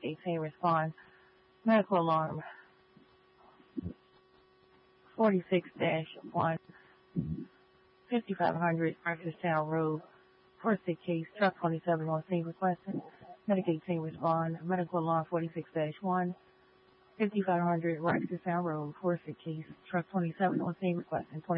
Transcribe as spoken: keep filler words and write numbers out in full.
eighteen respond. Medical alarm forty-six dash one, fifty-five hundred Breakfasttown Road, first aid case, truck twenty-seven on scene requesting. Medic eighteen respond. Medical alarm forty-six dash one, fifty-five hundred Breakfasttown Road, first aid case, truck twenty-seven on scene requesting.